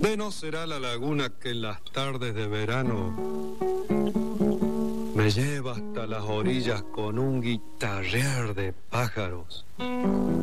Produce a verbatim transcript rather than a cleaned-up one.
De no será la laguna que en las tardes de verano me lleva hasta las orillas con un guitarrear de pájaros.